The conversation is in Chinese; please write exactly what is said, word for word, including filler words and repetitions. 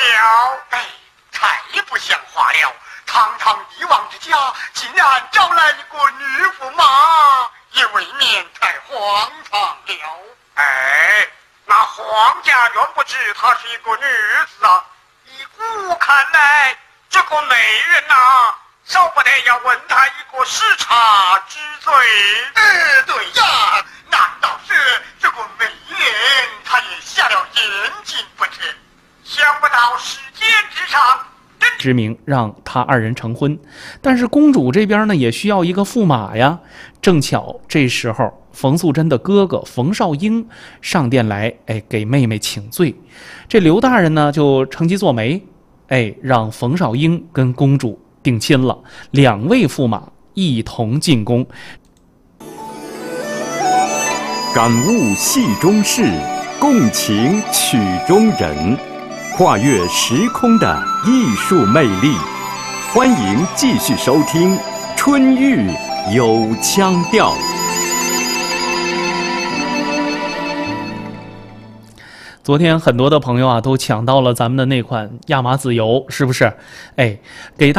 了。哎，太不像话了！堂堂帝王之家，竟然招来一个女驸马，也未免太荒唐了。哎，那皇家原不知她是一个女子啊！依古看来，这个美人呐、啊，少不得要问她一个视察之罪。呃，对呀，难道是这个美人她也下了眼睛不成？想不到世间之上之名让他二人成婚，但是公主这边呢也需要一个驸马呀。正巧这时候冯素珍的哥哥冯绍英上殿来，哎，给妹妹请罪。这刘大人呢就趁机作媒，哎，让冯绍英跟公主定亲了，两位驸马一同进宫。 感悟戏中事，共情曲中人，跨越时空的艺术魅力。欢迎继续收听《春玉有腔调》。 昨天很多的朋友啊都抢到了咱们的那款亚麻籽油，是不是？哎，给大